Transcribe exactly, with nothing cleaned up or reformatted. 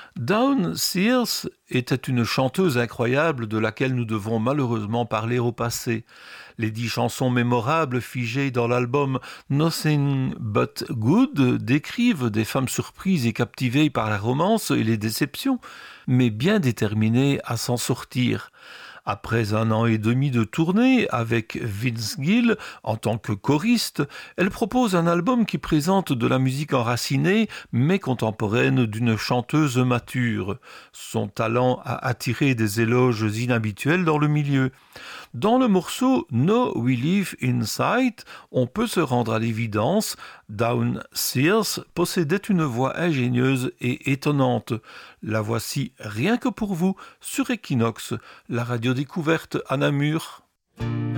Dawn Sears était une chanteuse incroyable de laquelle nous devons malheureusement parler au passé. Les dix chansons mémorables figées dans l'album Nothing But Good décrivent des femmes surprises et captivées par la romance et les déceptions, mais bien déterminées à s'en sortir. Après un an et demi de tournée avec Vince Gill en tant que choriste, elle propose un album qui présente de la musique enracinée mais contemporaine d'une chanteuse mature. Son talent a attiré des éloges inhabituels dans le milieu. Dans le morceau No We Live Inside, on peut se rendre à l'évidence, Dawn Sears possédait une voix ingénieuse et étonnante. La voici rien que pour vous sur Equinox, la radio découverte à Namur.